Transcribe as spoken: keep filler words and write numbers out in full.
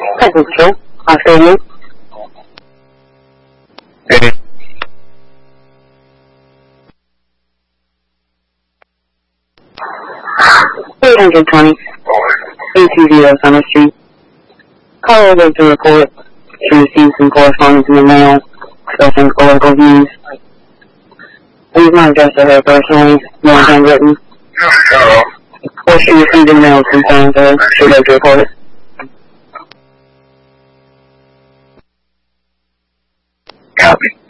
That is true. I'll show you. Okay. eight hundred twenty. eight two zero Summer Street. Caller lives to report she received some correspondence in the mail expressing political views. Please not address to her personally, nor handwritten. Hello. Or she received in mail concerning her, she'd like to report it. Copy.